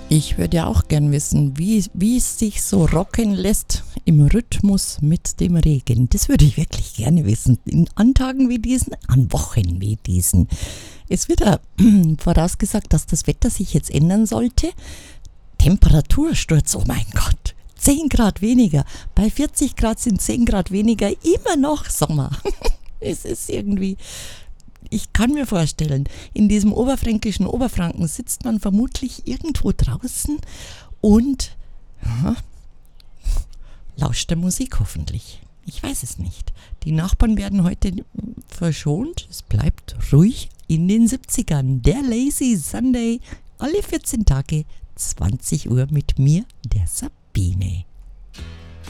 Ich würde ja auch gern wissen, wie es sich so rocken lässt im Rhythmus mit dem Regen. Das würde ich wirklich gerne wissen. An Tagen wie diesen, an Wochen wie diesen. Es wird ja vorausgesagt, dass das Wetter sich jetzt ändern sollte. Temperatursturz, oh mein Gott. 10 Grad weniger. Bei 40 Grad sind 10 Grad weniger immer noch Sommer. Es ist irgendwie... Ich kann mir vorstellen, in diesem oberfränkischen Oberfranken sitzt man vermutlich irgendwo draußen und lauscht der Musik hoffentlich. Ich weiß es nicht. Die Nachbarn werden heute verschont. Es bleibt ruhig in den 70ern. Der Lazy Sunday, alle 14 Tage, 20 Uhr mit mir, der Sabine.